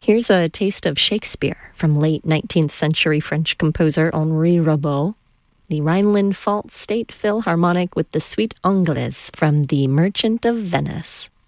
Here's a taste of Shakespeare from late 19th century French composer Henri Rabault, the Rhineland-Pfalz State Philharmonic with the Suite Anglaise from The Merchant of Venice.